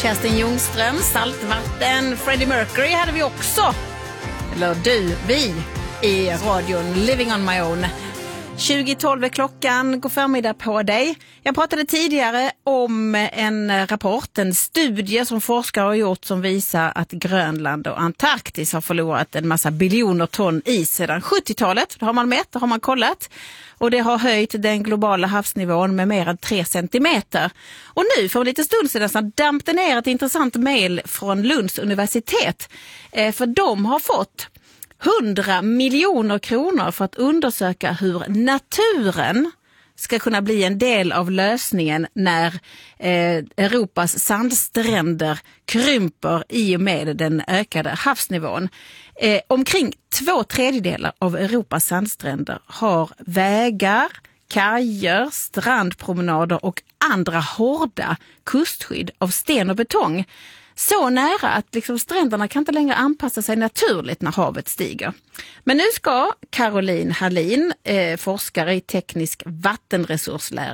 Kerstin Ljungström, Saltvatten, Freddie Mercury hade vi också. Eller vi i radion Living on my own. 2012 är klockan, god förmiddag på dig. Jag pratade tidigare om en rapport, en studie som forskare har gjort som visar att Grönland och Antarktis har förlorat en massa biljoner ton is sedan 70-talet. Det har man mätt, det har man kollat. Och det har höjt den globala havsnivån med mer än 3 centimeter. Och nu för en liten stund sedan så damp det ner ett intressant mejl från Lunds universitet. För de har fått 100 miljoner kronor för att undersöka hur naturen ska kunna bli en del av lösningen när Europas sandstränder krymper i och med den ökade havsnivån. Omkring 2/3 av Europas sandstränder har vägar, kajer, strandpromenader och andra hårda kustskydd av sten och betong. Så nära att stränderna kan inte längre anpassa sig naturligt när havet stiger. Men nu ska Caroline Hallin, forskare i teknisk vattenresurslära